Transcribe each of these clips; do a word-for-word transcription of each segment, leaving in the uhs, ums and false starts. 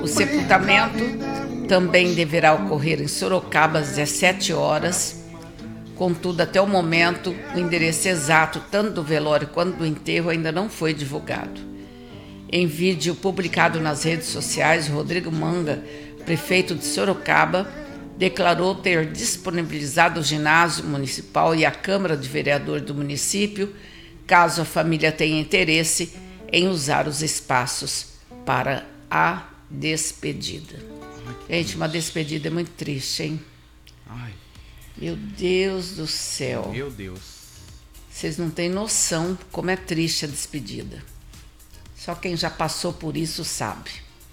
O sepultamento também deverá ocorrer em Sorocaba às dezessete horas. Contudo, até o momento, o endereço exato, tanto do velório quanto do enterro, ainda não foi divulgado. Em vídeo publicado nas redes sociais, Rodrigo Manga, prefeito de Sorocaba, declarou ter disponibilizado o ginásio municipal e a Câmara de Vereadores do município, caso a família tenha interesse em usar os espaços para a despedida. Gente, uma despedida é muito triste, hein? Ai. Meu Deus do céu. Meu Deus. Vocês não têm noção como é triste a despedida. Só quem já passou por isso sabe.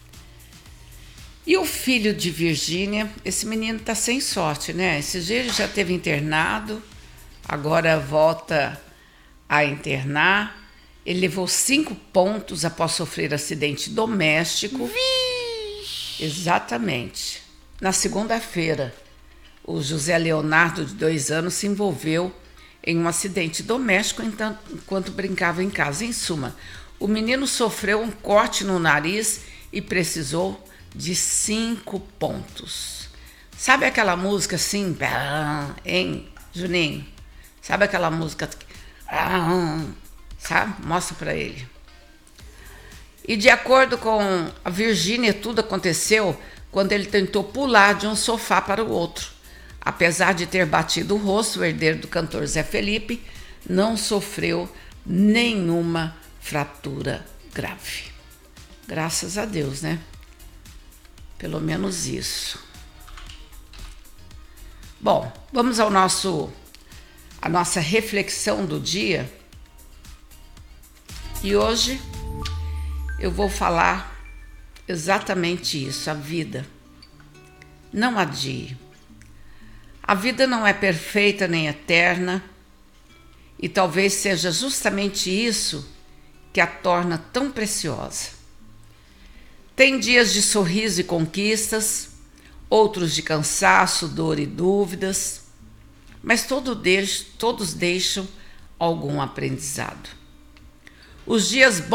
E o filho de Virgínia, esse menino tá sem sorte, né? Esses dias ele já esteve internado, agora volta a internar. Ele levou cinco pontos após sofrer acidente doméstico. Vixe. Exatamente. Na segunda-feira, o José Leonardo, de dois anos, se envolveu em um acidente doméstico enquanto brincava em casa. Em suma, o menino sofreu um corte no nariz e precisou de cinco pontos. Sabe aquela música assim, hein, Juninho? Sabe aquela música, sabe? Mostra para ele. E de acordo com a Virgínia, tudo aconteceu quando ele tentou pular de um sofá para o outro. Apesar de ter batido o rosto, o herdeiro do cantor Zé Felipe não sofreu nenhuma fratura grave. Graças a Deus, né? Pelo menos isso. Bom, vamos ao nosso a nossa reflexão do dia. E hoje eu vou falar exatamente isso, a vida. Não adie. A vida não é perfeita nem eterna, e talvez seja justamente isso que a torna tão preciosa. Tem dias de sorriso e conquistas, outros de cansaço, dor e dúvidas, mas todos deixam algum aprendizado. Os dias